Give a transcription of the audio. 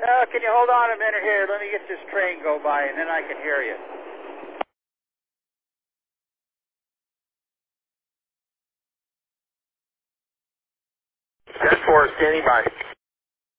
Can you hold on a minute here? Let me get this train go by, and then I can hear you. 10-4, standing by.